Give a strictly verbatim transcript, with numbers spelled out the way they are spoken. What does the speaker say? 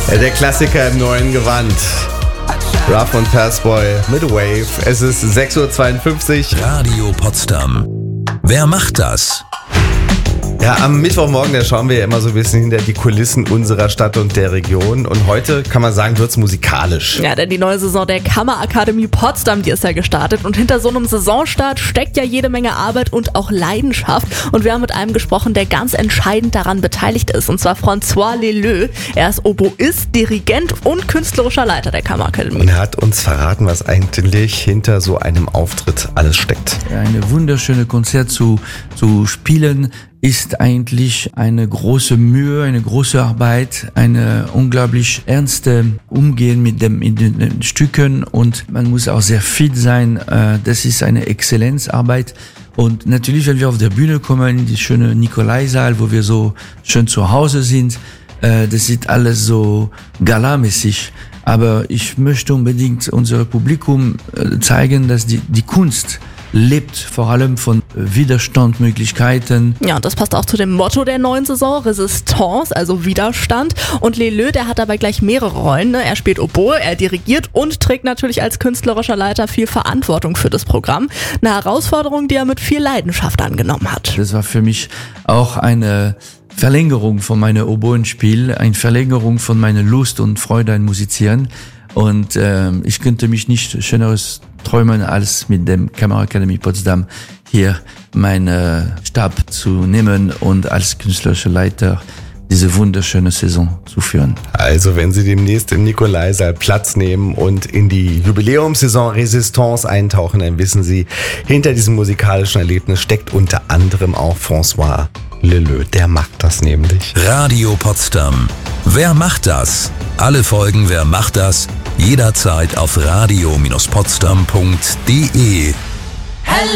Ja, der Klassiker im neuen Gewand. Ruff und Passboy mit Wave. Es ist sechs Uhr zweiundfünfzig. Radio Potsdam. Wer macht das? Ja, am Mittwochmorgen, da schauen wir ja immer so ein bisschen hinter die Kulissen unserer Stadt und der Region. Und heute, kann man sagen, wird's musikalisch. Ja, denn die neue Saison der Kammerakademie Potsdam, die ist ja gestartet. Und hinter so einem Saisonstart steckt ja jede Menge Arbeit und auch Leidenschaft. Und wir haben mit einem gesprochen, der ganz entscheidend daran beteiligt ist. Und zwar François Leleux. Er ist Oboist, Dirigent und künstlerischer Leiter der Kammerakademie. Und er hat uns verraten, was eigentlich hinter so einem Auftritt alles steckt. Eine wunderschöne Konzert zu, zu spielen ist eigentlich eine große Mühe, eine große Arbeit, eine unglaublich ernste Umgehen mit dem, mit den Stücken, und man muss auch sehr fit sein. Das ist eine Exzellenzarbeit. Und natürlich, wenn wir auf der Bühne kommen, in die schöne Nikolaisaal, wo wir so schön zu Hause sind, das sieht alles so galamäßig. Aber ich möchte unbedingt unserem Publikum zeigen, dass die, die Kunst lebt vor allem von Widerstandmöglichkeiten. Ja, und das passt auch zu dem Motto der neuen Saison, Resistance, also Widerstand. Und Leleux, der hat dabei gleich mehrere Rollen. Ne? Er spielt Oboe, er dirigiert und trägt natürlich als künstlerischer Leiter viel Verantwortung für das Programm. Eine Herausforderung, die er mit viel Leidenschaft angenommen hat. Das war für mich auch eine Verlängerung von meinem Oboenspiel, eine Verlängerung von meiner Lust und Freude an Musizieren. Und äh, ich könnte mich nicht Schöneres träumen, als mit dem Kammerakademie Potsdam hier meinen Stab zu nehmen und als künstlerischer Leiter diese wunderschöne Saison zu führen. Also wenn Sie demnächst im Nikolaisaal Platz nehmen und in die Jubiläumssaison Resistance eintauchen, dann wissen Sie, hinter diesem musikalischen Erlebnis steckt unter anderem auch François Leleux. Der macht das nämlich. Radio Potsdam. Wer macht das? Alle Folgen Wer macht das? Jederzeit auf radio Bindestrich potsdam punkt de.